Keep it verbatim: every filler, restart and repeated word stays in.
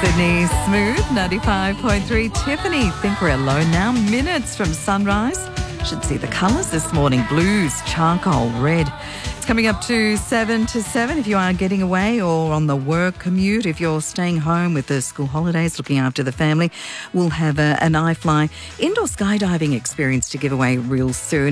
Sydney, Smooth, ninety-five point three. Tiffany, think we're alone now. Minutes from sunrise. Should see the colours this morning. Blues, charcoal, red. It's coming up to seven to seven if you are getting away or on the work commute. If you're staying home with the school holidays, looking after the family, we'll have a, an iFly indoor skydiving experience to give away real soon.